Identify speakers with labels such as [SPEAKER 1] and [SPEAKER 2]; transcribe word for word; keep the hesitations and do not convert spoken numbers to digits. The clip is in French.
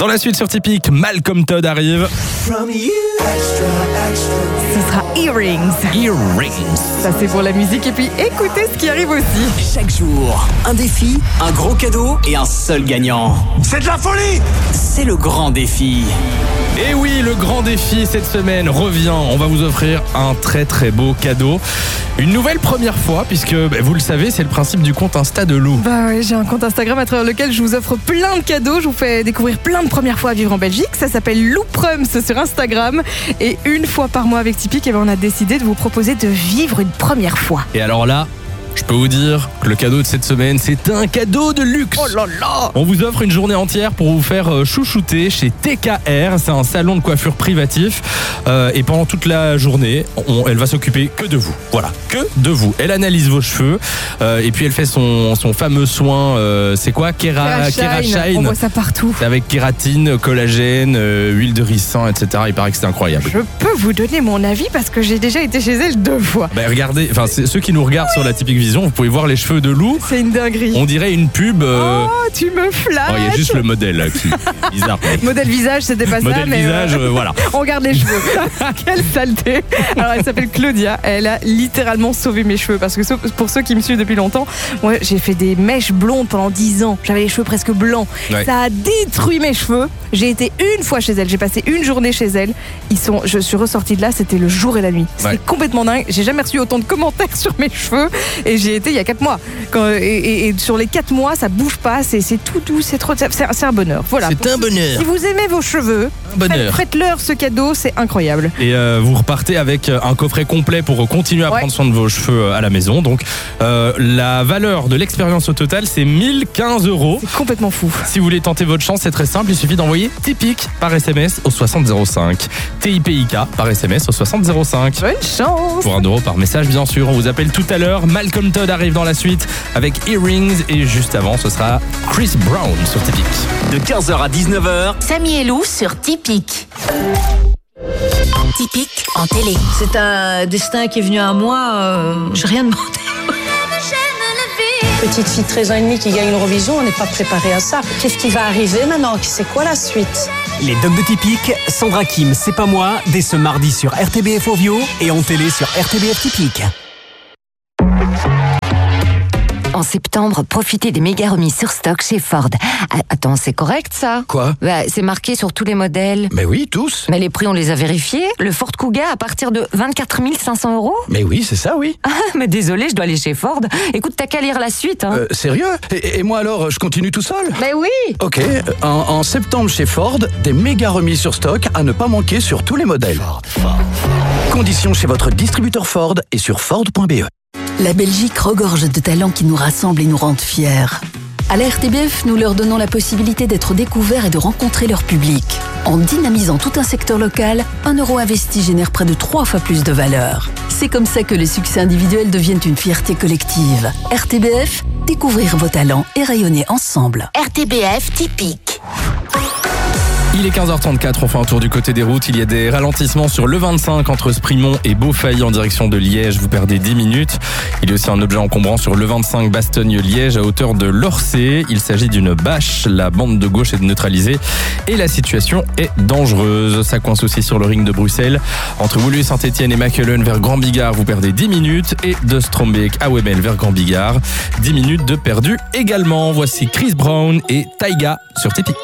[SPEAKER 1] Dans la suite sur Typique, Malcolm Todd arrive.
[SPEAKER 2] Ce sera Earrings.
[SPEAKER 1] Earrings.
[SPEAKER 2] Ça c'est pour la musique et puis écoutez ce qui arrive aussi.
[SPEAKER 3] Chaque jour, un défi, un gros cadeau et un seul gagnant.
[SPEAKER 4] C'est de la folie!
[SPEAKER 3] C'est le grand défi.
[SPEAKER 1] Et oui, le grand défi cette semaine revient. On va vous offrir un très très beau cadeau. Une nouvelle première fois, puisque bah, vous le savez, c'est le principe du compte Insta de Lou.
[SPEAKER 2] Bah ouais, j'ai un compte Instagram à travers lequel je vous offre plein de cadeaux. Je vous fais découvrir plein de premières fois à vivre en Belgique. Ça s'appelle Lou Prums sur Instagram. Et une fois par mois avec Typique, eh ben, on a décidé de vous proposer de vivre une première fois.
[SPEAKER 1] Et alors là, je peux vous dire que le cadeau de cette semaine, c'est un cadeau de luxe.
[SPEAKER 2] Oh là là!
[SPEAKER 1] On vous offre une journée entière pour vous faire chouchouter chez T K R. C'est un salon de coiffure privatif. Euh, et pendant toute la journée, on, elle va s'occuper que de vous. Voilà, que de vous. Elle analyse vos cheveux. Euh, et puis elle fait son, son fameux soin. Euh, c'est quoi? Kera, Kera Shine.
[SPEAKER 2] On voit ça partout.
[SPEAKER 1] C'est avec kératine, collagène, euh, huile de ricin, et cetera. Il paraît que c'est incroyable.
[SPEAKER 2] Je peux vous donner mon avis parce que j'ai déjà été chez elle deux fois.
[SPEAKER 1] Bah, regardez, enfin ceux qui nous regardent sur la Typique Vision, vous pouvez voir les cheveux de Lou.
[SPEAKER 2] C'est une dinguerie.
[SPEAKER 1] On dirait une pub. Euh...
[SPEAKER 2] Oh, tu me flattes.
[SPEAKER 1] Oh, il y a juste le modèle là, qui bizarre.
[SPEAKER 2] Modèle visage, c'était pas
[SPEAKER 1] modèle
[SPEAKER 2] ça. Modèle
[SPEAKER 1] visage, euh, voilà.
[SPEAKER 2] On regarde les cheveux. Quelle saleté. Alors, elle s'appelle Claudia. Elle a littéralement sauvé mes cheveux parce que pour ceux qui me suivent depuis longtemps, moi, j'ai fait des mèches blondes pendant dix ans. J'avais les cheveux presque blancs. Ouais. Ça a détruit mes cheveux. J'ai été une fois chez elle. J'ai passé une journée chez elle. Ils sont, je suis ressortie de là. C'était le jour et la nuit. C'était ouais. complètement dingue. J'ai jamais reçu autant de commentaires sur mes cheveux et j'y ai été il y a quatre mois. Quand, et, et, et sur les quatre mois, ça bouge pas. C'est, c'est tout doux. C'est trop. C'est, c'est un bonheur. Voilà.
[SPEAKER 1] C'est un bonheur.
[SPEAKER 2] Si vous aimez vos cheveux,
[SPEAKER 1] bonheur.
[SPEAKER 2] Faites, faites-leur ce cadeau. C'est incroyable.
[SPEAKER 1] Et euh, vous repartez avec un coffret complet pour continuer à ouais. prendre soin de vos cheveux à la maison. Donc euh, la valeur de l'expérience au total, c'est mille quinze euros.
[SPEAKER 2] C'est complètement fou.
[SPEAKER 1] Si vous voulez tenter votre chance, c'est très simple. Il suffit d'envoyer Typique par S M S au soixante zéro cinq. T I P I K par S M S au soixante zéro cinq.
[SPEAKER 2] Bonne chance.
[SPEAKER 1] Pour un euro par message, bien sûr. On vous appelle tout à l'heure. Malcolm Todd arrive dans la suite avec Earrings. Et juste avant, ce sera Chris Brown sur Typique.
[SPEAKER 3] De quinze heures à dix-neuf heures,
[SPEAKER 5] Samy et Lou sur Typique. Typique en télé.
[SPEAKER 6] C'est un destin qui est venu à moi. Euh, j'ai rien demandé. Petite fille de treize ans et demi qui gagne l'Eurovision, on n'est pas préparé à ça. Qu'est-ce qui va arriver maintenant? C'est quoi la suite?
[SPEAKER 7] Les Dogs de Typique, Sandra Kim, C'est pas moi, dès ce mardi sur R T B F Ovio et en télé sur R T B F Typique.
[SPEAKER 5] En septembre, profitez des méga remises sur stock chez Ford. Ah, attends, c'est correct ça?
[SPEAKER 8] Quoi?
[SPEAKER 5] Bah, c'est marqué sur tous les modèles.
[SPEAKER 8] Mais oui, tous.
[SPEAKER 5] Mais les prix, on les a vérifiés. Le Ford Kuga à partir de vingt-quatre mille cinq cents euros.
[SPEAKER 8] Mais oui, c'est ça, oui.
[SPEAKER 5] Ah, mais désolé, je dois aller chez Ford. Écoute, t'as qu'à lire la suite. Hein.
[SPEAKER 8] Euh, sérieux? et, et moi alors, je continue tout seul?
[SPEAKER 5] Mais oui.
[SPEAKER 8] Ok, en, en septembre chez Ford, des méga remises sur stock à ne pas manquer sur tous les modèles. Ford, Ford. Conditions chez votre distributeur Ford et sur Ford point B E.
[SPEAKER 9] La Belgique regorge de talents qui nous rassemblent et nous rendent fiers. À la R T B F, nous leur donnons la possibilité d'être découverts et de rencontrer leur public. En dynamisant tout un secteur local, un euro investi génère près de trois fois plus de valeur. C'est comme ça que les succès individuels deviennent une fierté collective. R T B F, découvrir vos talents et rayonner ensemble.
[SPEAKER 5] R T B F Typique.
[SPEAKER 1] Il est quinze heures trente-quatre, on fait un tour du côté des routes. Il y a des ralentissements sur le vingt-cinq entre Sprimont et Beaufailly en direction de Liège. Vous perdez dix minutes. Il y a aussi un objet encombrant sur le vingt-cinq Bastogne-Liège à hauteur de l'Orsay. Il s'agit d'une bâche. La bande de gauche est neutralisée et la situation est dangereuse. Ça coince aussi sur le ring de Bruxelles. Entre Woluwe Saint-Etienne et Machelen vers Grand Bigard, vous perdez dix minutes. Et de Strombeek à Wemmel vers Grand Bigard, dix minutes de perdu également. Voici Chris Brown et Taiga sur Typique.